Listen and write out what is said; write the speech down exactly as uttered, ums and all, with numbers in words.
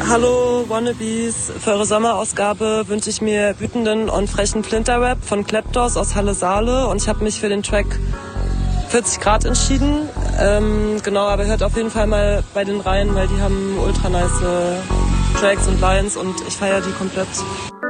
Hallo Wannabes, für eure Sommerausgabe wünsche ich mir wütenden und frechen Flinterrap von Kleptos aus Halle Saale und ich habe mich für den Track vierzig Grad entschieden. Ähm, genau, aber hört auf jeden Fall mal bei den Reihen, weil die haben ultra nice Tracks und Lines und ich feiere die komplett.